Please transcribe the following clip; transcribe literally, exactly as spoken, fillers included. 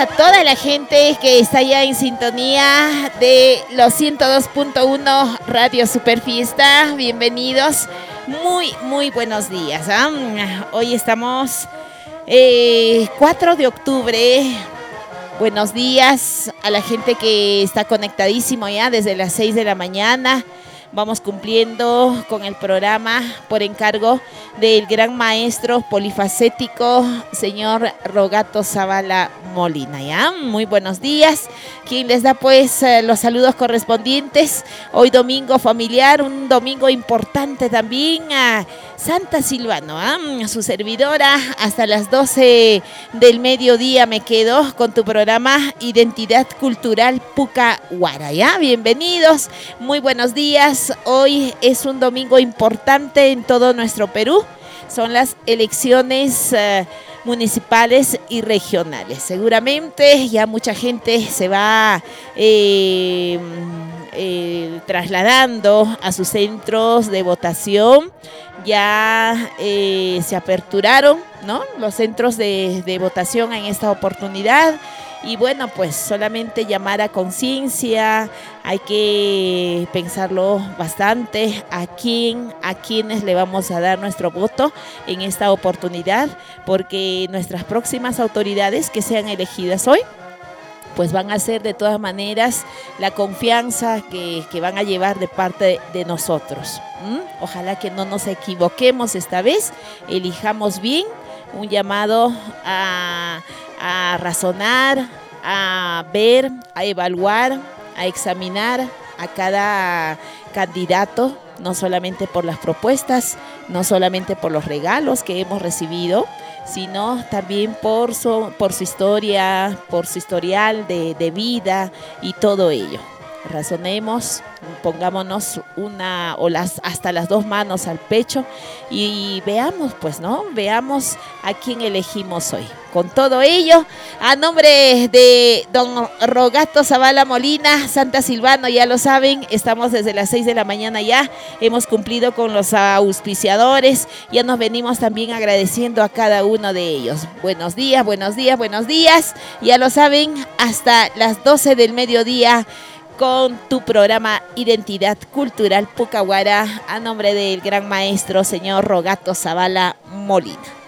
a toda la gente que está ya en sintonía de los ciento dos punto uno Radio Super Fiesta. Bienvenidos, muy, muy buenos días. ¿eh? Hoy estamos eh, cuatro de octubre. Buenos días a la gente que está conectadísimo ya desde las seis de la mañana. Vamos cumpliendo con el programa por encargo del gran maestro polifacético, señor Rogato Zavala Molina. ¿Ya? Muy buenos días. Quien les da pues los saludos correspondientes. Hoy domingo familiar, un domingo importante también a Santa Silvano, ¿eh? Su servidora, hasta las doce del mediodía me quedo con tu programa Identidad Cultural Puca Guara. ¿Ya? Bienvenidos, muy buenos días. Hoy es un domingo importante en todo nuestro Perú. Son las elecciones uh, municipales y regionales. Seguramente ya mucha gente se va eh, eh, trasladando a sus centros de votación. Ya eh, se aperturaron, ¿no?, los centros de, de votación en esta oportunidad. Y bueno, pues solamente llamar a conciencia, hay que pensarlo bastante a quién, a quiénes le vamos a dar nuestro voto en esta oportunidad, porque nuestras próximas autoridades que sean elegidas hoy, pues van a ser de todas maneras la confianza que, que van a llevar de parte de, de nosotros. ¿Mm? Ojalá que no nos equivoquemos esta vez, elijamos bien. Un llamado a, a razonar, a ver, a evaluar, a examinar a cada candidato, no solamente por las propuestas, no solamente por los regalos que hemos recibido, sino también por su, por su historia, por su historial de, de vida y todo ello. Razonemos, pongámonos una o las hasta las dos manos al pecho y veamos, pues, ¿no? Veamos a quién elegimos hoy. Con todo ello, a nombre de don Rogato Zavala Molina, Santa Silvano, ya lo saben, estamos desde las seis de la mañana ya, hemos cumplido con los auspiciadores, ya nos venimos también agradeciendo a cada uno de ellos. Buenos días, buenos días, buenos días, ya lo saben, hasta las doce del mediodía, con tu programa Identidad Cultural Puca Guara, a nombre del gran maestro señor Rogato Zavala Molina.